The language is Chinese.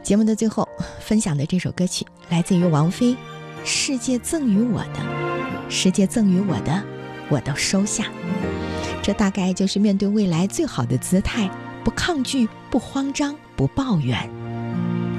节目的最后分享的这首歌曲来自于王菲，世界赠予我的，世界赠予我的我都收下。这大概就是面对未来最好的姿态，不抗拒，不慌张，不抱怨，